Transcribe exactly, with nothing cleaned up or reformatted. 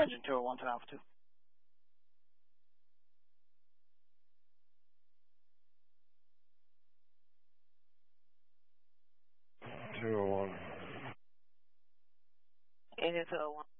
Engine two oh one to Alpha two. two oh one. Engine two oh one.